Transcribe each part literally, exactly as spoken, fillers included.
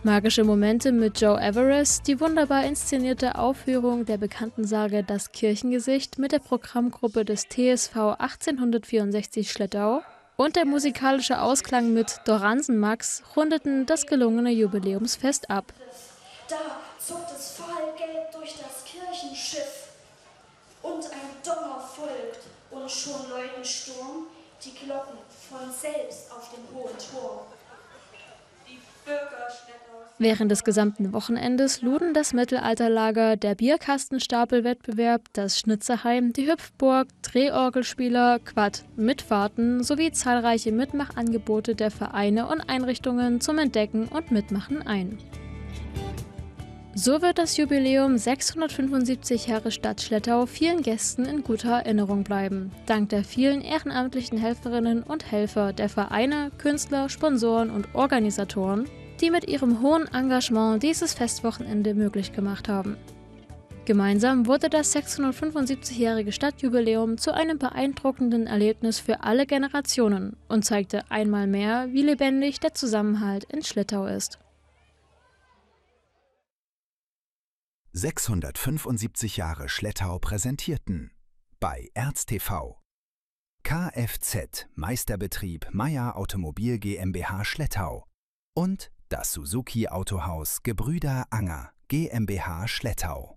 Magische Momente mit Joe Everest, die wunderbar inszenierte Aufführung der bekannten Sage Das Kirchengesicht mit der Programmgruppe des T S V achtzehnhundertvierundsechzig Schlettau und der musikalische Ausklang mit Doransen Max rundeten das gelungene Jubiläumsfest ab. Da zuckt das Fahlgelb durch das Kirchenschiff und ein Donner folgt und schon läuten Sturm die Glocken von selbst auf dem hohen Turm. Die Bürgerschletter. Während des gesamten Wochenendes luden das Mittelalterlager, der Bierkastenstapelwettbewerb, das Schnitzerheim, die Hüpfburg, Drehorgelspieler, Quad, Mitfahrten sowie zahlreiche Mitmachangebote der Vereine und Einrichtungen zum Entdecken und Mitmachen ein. So wird das Jubiläum sechshundertfünfundsiebzig Jahre Stadt Schlettau vielen Gästen in guter Erinnerung bleiben. Dank der vielen ehrenamtlichen Helferinnen und Helfer der Vereine, Künstler, Sponsoren und Organisatoren, die mit ihrem hohen Engagement dieses Festwochenende möglich gemacht haben. Gemeinsam wurde das sechshundertfünfundsiebzigjährige Stadtjubiläum zu einem beeindruckenden Erlebnis für alle Generationen und zeigte einmal mehr, wie lebendig der Zusammenhalt in Schlettau ist. sechshundertfünfundsiebzig Jahre Schlettau präsentierten bei Erz T V Kfz Meisterbetrieb Meyer Automobil GmbH Schlettau und das Suzuki Autohaus Gebrüder Anger GmbH Schlettau.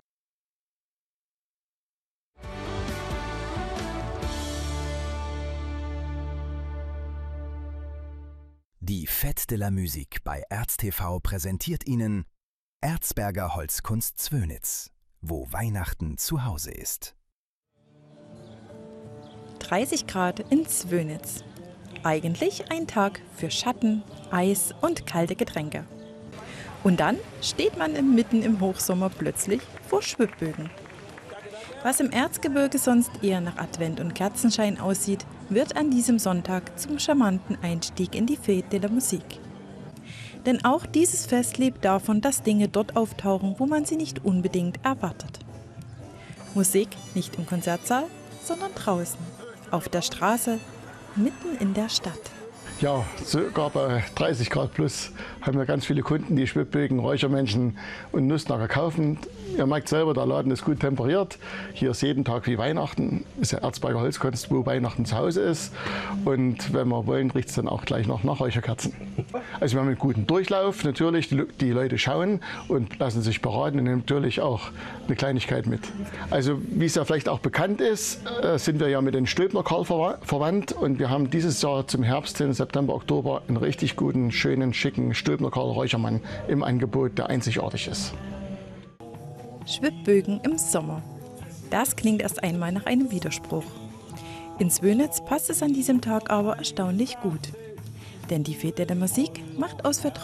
Die Fête de la Musique bei Erz T V präsentiert Ihnen Erzberger Holzkunst Zwönitz, wo Weihnachten zu Hause ist. dreißig Grad in Zwönitz. Eigentlich ein Tag für Schatten, Eis und kalte Getränke. Und dann steht man mitten im Hochsommer plötzlich vor Schwibbögen. Was im Erzgebirge sonst eher nach Advent und Kerzenschein aussieht, wird an diesem Sonntag zum charmanten Einstieg in die Fête de la Musique. Denn auch dieses Fest lebt davon, dass Dinge dort auftauchen, wo man sie nicht unbedingt erwartet. Musik nicht im Konzertsaal, sondern draußen, auf der Straße, mitten in der Stadt. Ja, sogar bei dreißig Grad plus haben wir ganz viele Kunden, die Schwibbögen, Räuchermännchen und Nussnacker kaufen. Ihr merkt selber, der Laden ist gut temperiert. Hier ist jeden Tag wie Weihnachten. Ist ja Erzberger Holzkunst, wo Weihnachten zu Hause ist. Und wenn wir wollen, riecht es dann auch gleich noch nach Räucherkerzen. Also wir haben einen guten Durchlauf. Natürlich, die, die Leute schauen und lassen sich beraten und nehmen natürlich auch eine Kleinigkeit mit. Also wie es ja vielleicht auch bekannt ist, äh, sind wir ja mit den Stülpner-Karl verwa- verwandt. Und wir haben dieses Jahr zum Herbst hin, September, Oktober, einen richtig guten, schönen, schicken Stülpner-Karl Räuchermann im Angebot, der einzigartig ist. Schwibbögen im Sommer. Das klingt erst einmal nach einem Widerspruch. In Zwönitz passt es an diesem Tag aber erstaunlich gut. Denn die Fête de la Musique macht aus Vertrauen